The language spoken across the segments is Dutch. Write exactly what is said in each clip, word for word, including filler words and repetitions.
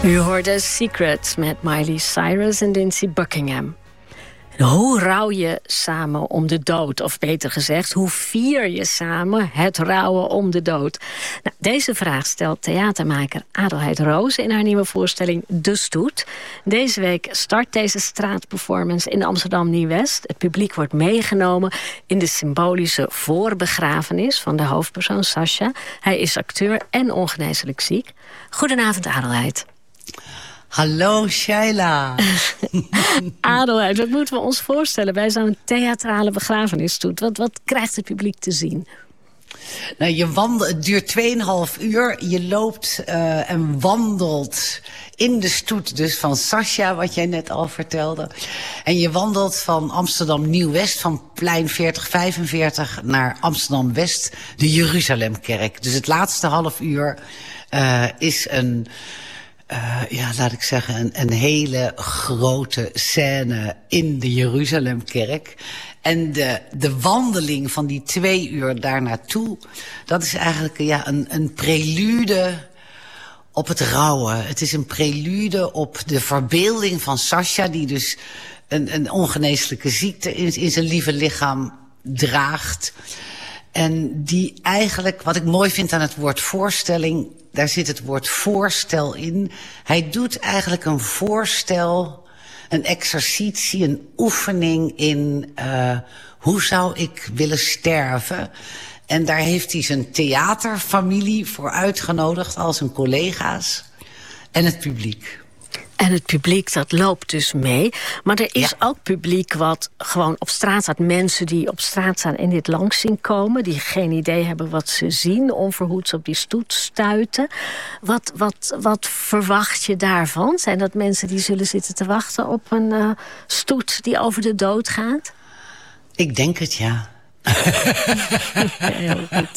U hoorde Secret met Miley Cyrus en Lindsey Buckingham. Hoe rouw je samen om de dood? Of beter gezegd, hoe vier je samen het rouwen om de dood? Nou, deze vraag stelt theatermaker Adelheid Roos in haar nieuwe voorstelling De Stoet. Deze week start deze straatperformance in Amsterdam Nieuw-West. Het publiek wordt meegenomen in de symbolische voorbegrafenis van de hoofdpersoon Sascha. Hij is acteur en ongeneeslijk ziek. Goedenavond, Adelheid. Hallo, Shaila. Adelheid, wat moeten we ons voorstellen bij zo'n theatrale begrafenisstoet? Wat, wat krijgt het publiek te zien? Nou, je wandelt, het duurt tweeënhalf uur. Je loopt uh, en wandelt in de stoet dus van Sascha, wat jij net al vertelde. En je wandelt van Amsterdam Nieuw-West, van plein veertig vijfenveertig naar Amsterdam-West, de Jeruzalemkerk. Dus het laatste half uur uh, is een... Uh, ja, laat ik zeggen, een, een hele grote scène in de Jeruzalemkerk. En de, de wandeling van die twee uur daar naartoe, dat is eigenlijk ja, een, een prelude op het rouwen. Het is een prelude op de verbeelding van Sascha, die dus een, een ongeneeslijke ziekte in, in zijn lieve lichaam draagt. En die eigenlijk, wat ik mooi vind aan het woord voorstelling, daar zit het woord voorstel in. Hij doet eigenlijk een voorstel, een exercitie, een oefening in uh, hoe zou ik willen sterven. En daar heeft hij zijn theaterfamilie voor uitgenodigd, al zijn collega's en het publiek. En het publiek, dat loopt dus mee. Maar er is ja. ook publiek wat gewoon op straat staat. Mensen die op straat staan en dit langs zien komen. Die geen idee hebben wat ze zien. Onverhoeds op die stoet stuiten. Wat, wat, wat verwacht je daarvan? Zijn dat mensen die zullen zitten te wachten op een uh, stoet die over de dood gaat? Ik denk het, ja. Heel goed.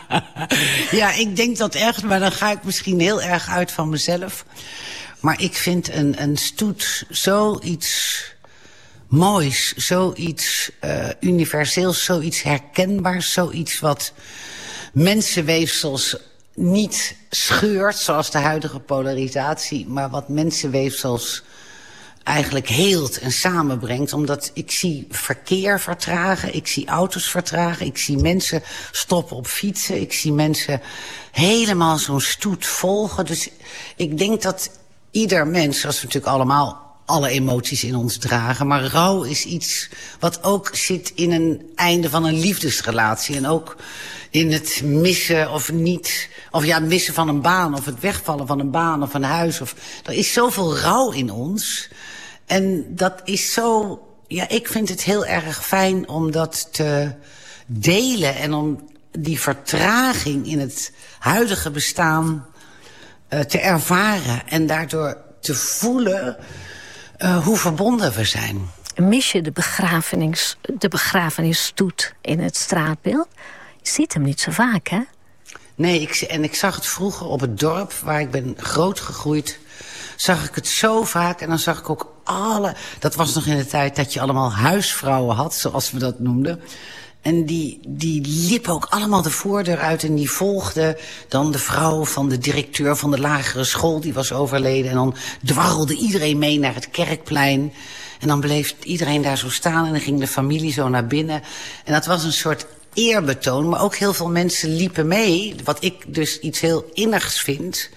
Ja, ik denk dat echt, maar dan ga ik misschien heel erg uit van mezelf. Maar ik vind een, een stoet zoiets moois, zoiets uh, universeels, zoiets herkenbaars, zoiets wat mensenweefsels niet scheurt, zoals de huidige polarisatie, maar wat mensenweefsels eigenlijk heelt en samenbrengt. Omdat ik zie verkeer vertragen, ik zie auto's vertragen, ik zie mensen stoppen op fietsen, ik zie mensen helemaal zo'n stoet volgen. Dus ik denk dat ieder mens, zoals we natuurlijk allemaal alle emoties in ons dragen, maar rouw is iets wat ook zit in een einde van een liefdesrelatie. En ook in het missen of niet, of ja, missen van een baan, of het wegvallen van een baan of een huis. Of, er is zoveel rouw in ons. En dat is zo, ja, ik vind het heel erg fijn om dat te delen en om die vertraging in het huidige bestaan Uh, te ervaren en daardoor te voelen uh, hoe verbonden we zijn. Mis je de, begrafenis, de begrafenisstoet in het straatbeeld? Je ziet hem niet zo vaak, hè? Nee, ik, en ik zag het vroeger op het dorp waar ik ben groot gegroeid, zag ik het zo vaak. En dan zag ik ook alle, dat was nog in de tijd dat je allemaal huisvrouwen had, zoals we dat noemden. En die, die liepen ook allemaal de voordeur uit en die volgden dan de vrouw van de directeur van de lagere school, die was overleden. En dan dwarrelde iedereen mee naar het kerkplein. En dan bleef iedereen daar zo staan en dan ging de familie zo naar binnen. En dat was een soort eerbetoon, maar ook heel veel mensen liepen mee, wat ik dus iets heel innigs vind,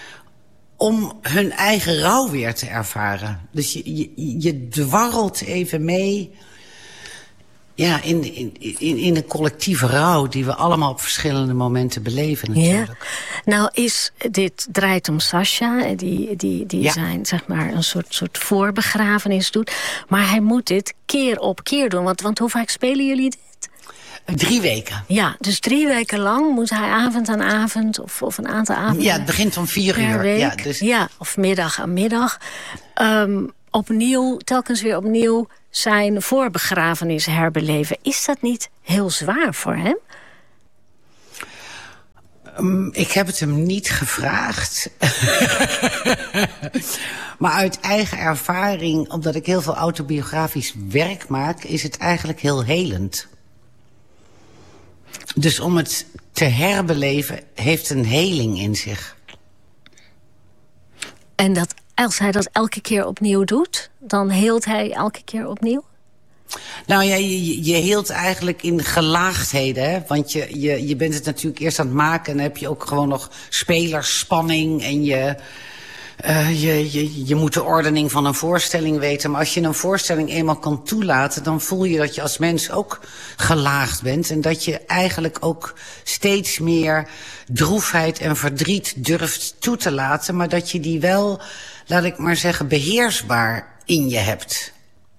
om hun eigen rouw weer te ervaren. Dus je, je, je dwarrelt even mee. Ja, in, in, in, in een collectieve rouw die we allemaal op verschillende momenten beleven natuurlijk. Ja. Nou is dit draait om Sascha, die, die, die ja. zijn zeg maar een soort, soort voorbegrafenis doet. Maar hij moet dit keer op keer doen, want, want hoe vaak spelen jullie dit? Drie weken. Ja, dus drie weken lang moet hij avond aan avond of, of een aantal avonden. Ja, het begint om vier per uur. Week. Ja, dus... ja, of middag aan middag. Um, opnieuw, telkens weer opnieuw zijn voorbegrafenis herbeleven. Is dat niet heel zwaar voor hem? Um, ik heb het hem niet gevraagd. Maar uit eigen ervaring, omdat ik heel veel autobiografisch werk maak, is het eigenlijk heel helend. Dus om het te herbeleven heeft een heling in zich. En dat als hij dat elke keer opnieuw doet, dan heelt hij elke keer opnieuw? Nou ja, je, je heelt eigenlijk in gelaagdheden. Hè? Want je, je, je bent het natuurlijk eerst aan het maken en dan heb je ook gewoon nog spelersspanning en je... Uh, je, je, je moet de ordening van een voorstelling weten. Maar als je een voorstelling eenmaal kan toelaten, dan voel je dat je als mens ook gelaagd bent. En dat je eigenlijk ook steeds meer droefheid en verdriet durft toe te laten. Maar dat je die wel, laat ik maar zeggen, beheersbaar in je hebt.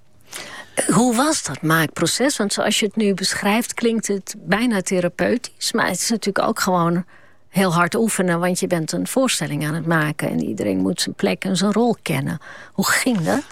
Hoe was dat maakproces? Want zoals je het nu beschrijft, klinkt het bijna therapeutisch. Maar het is natuurlijk ook gewoon heel hard oefenen, want je bent een voorstelling aan het maken en iedereen moet zijn plek en zijn rol kennen. Hoe ging dat?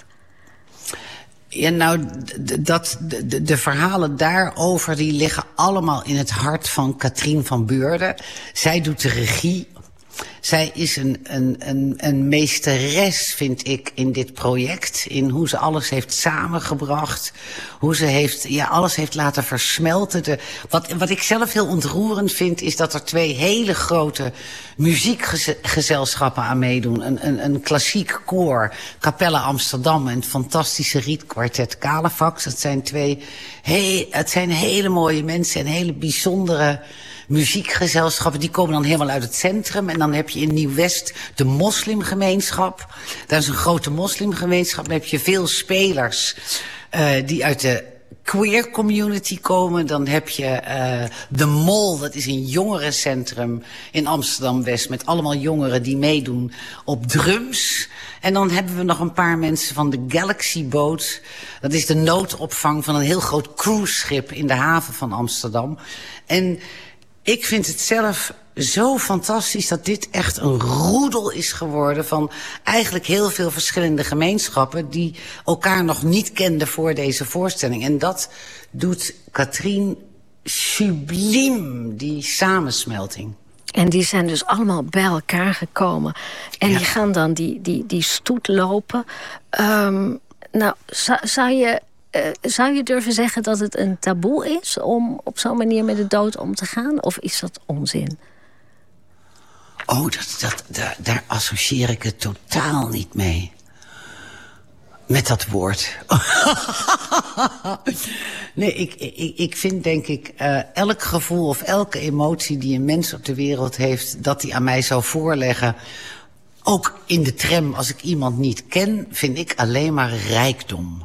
Ja, nou, dat, de, de verhalen daarover die liggen allemaal in het hart van Katrien van Beurden. Zij doet de regie. Zij is een, een, een, een meesteres, vind ik, in dit project. In hoe ze alles heeft samengebracht. Hoe ze heeft, ja, alles heeft laten versmelten. De, wat, wat ik zelf heel ontroerend vind, is dat er twee hele grote muziekgezelschappen aan meedoen. Een, een, een klassiek koor, Capella Amsterdam, en het fantastische rietkwartet Kalefax. Het zijn twee, he, het zijn hele mooie mensen en hele bijzondere muziekgezelschappen. Die komen dan helemaal uit het centrum. En dan heb je in Nieuw-West de moslimgemeenschap. Daar is een grote moslimgemeenschap. Dan heb je veel spelers uh, die uit de queer community komen. Dan heb je uh, de Mol, dat is een jongerencentrum in Amsterdam-West, met allemaal jongeren die meedoen op drums. En dan hebben we nog een paar mensen van de Galaxy Boat. Dat is de noodopvang van een heel groot cruiseschip in de haven van Amsterdam. En ik vind het zelf zo fantastisch dat dit echt een roedel is geworden van eigenlijk heel veel verschillende gemeenschappen die elkaar nog niet kenden voor deze voorstelling. En dat doet Katrien subliem, die samensmelting. En die zijn dus allemaal bij elkaar gekomen. En ja, die gaan dan die, die, die stoet lopen. Um, nou, zou, zou je... Uh, zou je durven zeggen dat het een taboe is om op zo'n manier met de dood om te gaan? Of is dat onzin? Oh, dat, dat, daar, daar associeer ik het totaal niet mee. Met dat woord. Nee, ik, ik, ik vind denk ik uh, elk gevoel of elke emotie die een mens op de wereld heeft, dat die aan mij zou voorleggen. Ook in de tram, als ik iemand niet ken, vind ik alleen maar rijkdom.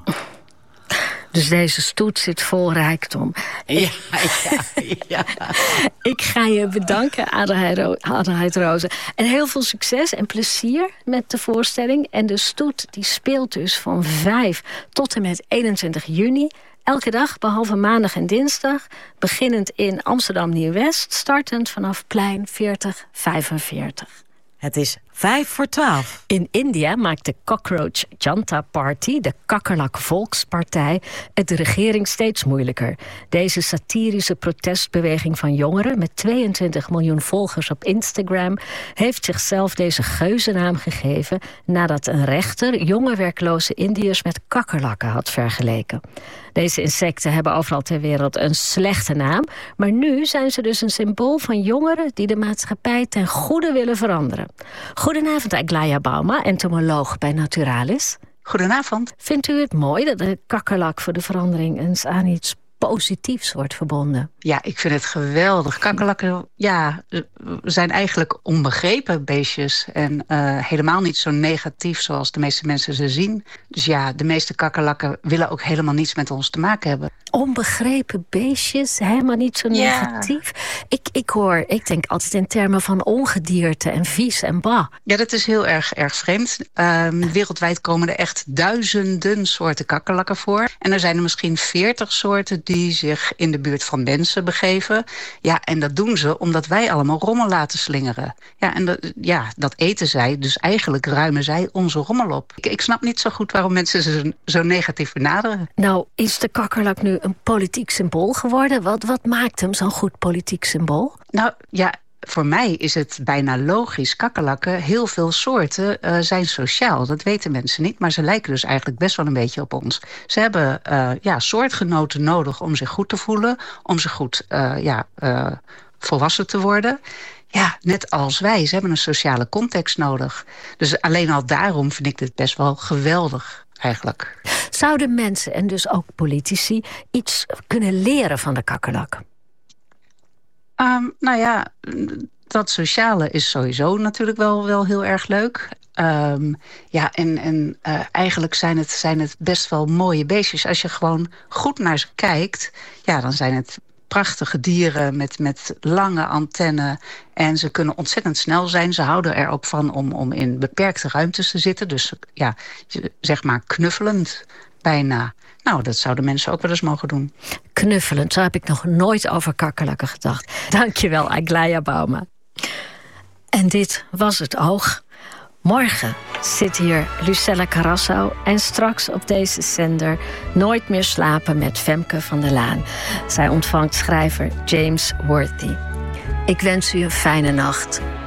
Dus deze stoet zit vol rijkdom. Ja, ja, ja. Ik ga je bedanken, Adelheid Rozen. En heel veel succes en plezier met de voorstelling. En de stoet die speelt dus van vijf tot en met eenentwintig juni. Elke dag, behalve maandag en dinsdag. Beginnend in Amsterdam Nieuw-West. Startend vanaf plein veertig vijfenveertig. Het is vijf voor twaalf. In India maakt de Cockroach Janta Party, de kakkerlak volkspartij, het de regering steeds moeilijker. Deze satirische protestbeweging van jongeren met tweeëntwintig miljoen volgers op Instagram heeft zichzelf deze geuzennaam gegeven nadat een rechter jonge werkloze Indiërs met kakkerlakken had vergeleken. Deze insecten hebben overal ter wereld een slechte naam, maar nu zijn ze dus een symbool van jongeren die de maatschappij ten goede willen veranderen. Goedenavond, Aglaia Bauma, entomoloog bij Naturalis. Goedenavond. Vindt u het mooi dat de kakkerlak voor de verandering eens aan iets positiefs wordt verbonden? Ja, ik vind het geweldig. Kakkerlakken, ja, zijn eigenlijk onbegrepen beestjes en uh, helemaal niet zo negatief zoals de meeste mensen ze zien. Dus ja, de meeste kakkerlakken willen ook helemaal niets met ons te maken hebben. Onbegrepen beestjes, helemaal niet zo negatief. Ja. Ik, ik hoor, ik denk altijd in termen van ongedierte en vies en bah. Ja, dat is heel erg, erg vreemd. Uh, wereldwijd komen er echt duizenden soorten kakkerlakken voor. En er zijn er misschien veertig soorten die zich in de buurt van mensen begeven. Ja, en dat doen ze omdat wij allemaal rommel laten slingeren. Ja, en dat, ja, dat eten zij, dus eigenlijk ruimen zij onze rommel op. Ik, ik snap niet zo goed waarom mensen ze zo negatief benaderen. Nou, is de kakkerlak nu een politiek symbool geworden? Wat, wat maakt hem zo'n goed politiek symbool? Nou, ja, voor mij is het bijna logisch. Kakkerlakken, heel veel soorten, uh, zijn sociaal. Dat weten mensen niet, maar ze lijken dus eigenlijk best wel een beetje op ons. Ze hebben uh, ja, soortgenoten nodig om zich goed te voelen, om zich goed uh, ja, uh, volwassen te worden. ja, net als wij. Ze hebben een sociale context nodig. Dus alleen al daarom vind ik dit best wel geweldig, eigenlijk. Zouden mensen en dus ook politici iets kunnen leren van de kakkerlak? Um, nou ja, dat sociale is sowieso natuurlijk wel, wel heel erg leuk. Um, ja, en, en uh, eigenlijk zijn het, zijn het best wel mooie beestjes. Als je gewoon goed naar ze kijkt, ja, dan zijn het prachtige dieren met, met lange antennen. En ze kunnen ontzettend snel zijn. Ze houden er ook van om, om in beperkte ruimtes te zitten. Dus ja, zeg maar knuffelend bijna. Nou, dat zouden mensen ook wel eens mogen doen. Knuffelend, zo heb ik nog nooit over kakkerlakken gedacht. Dankjewel, Aglaia Bauma. En dit was Het Oog. Morgen zit hier Lucella Carrasso en straks op deze zender Nooit meer slapen met Femke van der Laan. Zij ontvangt schrijver James Worthy. Ik wens u een fijne nacht.